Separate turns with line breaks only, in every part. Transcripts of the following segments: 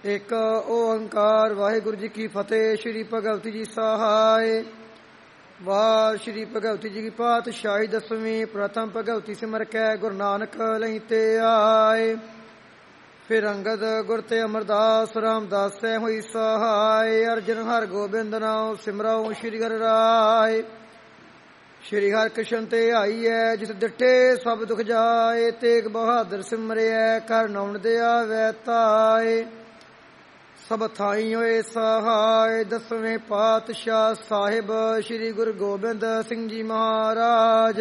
ਇੱਕ ਓੰਕਾਰ। ਵਾਹਿਗੁਰੂ ਜੀ ਕੀ ਫਤਿਹ। ਸ਼੍ਰੀ ਭਗਵਤੀ ਜੀ ਸਹਾਇ। ਵਾਹ ਸ਼੍ਰੀ ਭਗਵਤੀ ਜੀ ਕੀ ਪਾਤਸ਼ਾਹੀ ਦਸਵੀਂ। ਪ੍ਰਥਮ ਭਗਵਤੀ ਸਿਮਰ ਕੈ ਗੁਰੂ ਨਾਨਕ ਲਈ ਤੇ ਆਏ। ਫਿਰ ਅੰਗਦ ਗੁਰ ਤੇ ਅਮਰਦਾਸ ਰਾਮਦਾਸੈ ਹੋਈ ਸਹਾਇ। ਅਰਜਨ ਹਰ ਗੋਬਿੰਦ ਨਾਉ ਸਿਮਰਉ ਸ਼੍ਰੀ ਹਰਿ ਰਾਇ। ਸ਼੍ਰੀ ਹਰਿ ਕ੍ਰਿਸ਼ਨ ਤੇ ਆਈਐ ਜਿਸ ਡਿਠੇ ਸਭ ਦੁਖ ਜਾਏ। ਤੇਗ ਬਹਾਦਰ ਸਿਮਰਿਐ ਕਰ ਨੌਨ ਦੇ ਆਵੈ ਤਾਏ। ਸਭ ਥਾਈ ਹੋਏ ਸਹਾਇ। ਦਸਵੇਂ ਪਾਤਸ਼ਾਹ ਸਾਹਿਬ ਸ਼੍ਰੀ ਗੁਰੂ ਗੋਬਿੰਦ ਸਿੰਘ ਜੀ ਮਹਾਰਾਜ।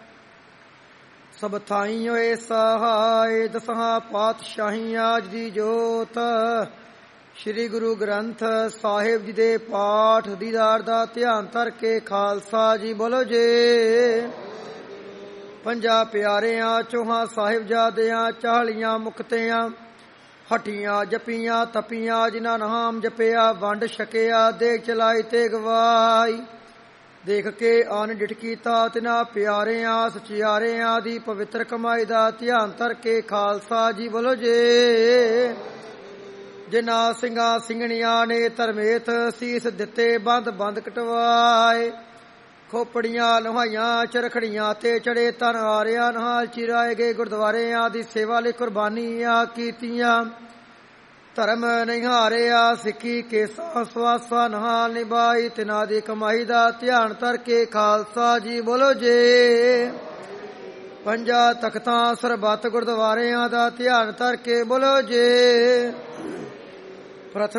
ਸਭ ਥਾਈ ਹੋਏ ਸਹਾਇ। ਦਸਾਂ ਪਾਤਸ਼ਾਹੀਆਂ ਅੱਜ ਦੀ ਜੋਤ ਸ਼੍ਰੀ ਗੁਰੂ ਗ੍ਰੰਥ ਸਾਹਿਬ ਜੀ ਦੇ ਪਾਠ ਦੀਦਾਰ ਦਾ ਧਿਆਨ ਧਰ ਕੇ ਖਾਲਸਾ ਜੀ ਬੋਲੋ ਜੇ। ਪੰਜਾਂ ਪਿਆਰਿਆਂ ਚੌਹਾਂ ਸਾਹਿਬਜ਼ਾਦਿਆਂ 40 ਮੁਕਤਿਆਂ ਹਟੀਆਂ ਜਪੀਆਂ ਤਪੀਆਂ ਜਿਨ੍ਹਾਂ ਨਾਮ ਜਪਿਆ ਵੰਡ ਛਕਿਆ ਦੇਖ ਚਲਾਈ ਤੇ ਗਵਾਈ। ਦੇਖ ਕੇ ਅਨ ਡਿਠ ਕੀਤਾ ਤਿਨਾਂ ਪਿਆਰਿਆਂ ਸਚਿਆਰਿਆਂ ਦੀ ਪਵਿੱਤਰ ਕਮਾਈ ਦਾ ਧਿਆਨ ਧਰ ਕੇ ਖਾਲਸਾ ਜੀ ਬੋਲੋ ਜੇ। ਜਿਨ੍ਹਾਂ ਸਿੰਘਾਂ ਸਿੰਘਣੀਆਂ ਨੇ ਧਰਮੇਤ ਸੀਸ ਦਿੱਤੇ ਬੰਦ ਬੰਦ ਕਟਵਾਏ। ਖੋਪੜੀਆਂ ਲੁਹਾਈਆਂ ਚਰਖੜੀਆਂ ਤੇ ਚੜੇ ਤਨ ਆਰਿਆਂ ਨਾਲ ਚਿਰਾਏ ਗਏ ਗੁਰਦੁਆਰਿਆਂ ਦੀ ਸੇਵਾ ਲਈ ਕੁਰਬਾਨੀਆਂ ਕੀਤੀਆਂ। ਧਰਮ ਨਹੀਂ ਹਾਰਿਆ ਸਿੱਖੀ ਕੇਸਾਂ ਸਵਾਸਾਂ ਨਾਲ ਨਿਭਾਈ। ਤਿਨਾਂ ਦੀ ਕਮਾਈ ਦਾ ਧਿਆਨ ਧਰ ਕੇ ਖਾਲਸਾ ਜੀ ਬੋਲੋ ਜੇ। ਪੰਜਾਂ ਤਖਤਾਂ ਸਰਬੱਤ ਗੁਰਦੁਆਰਿਆਂ ਦਾ ਧਿਆਨ ਧਰ ਕੇ ਬੋਲੋ ਜੇ।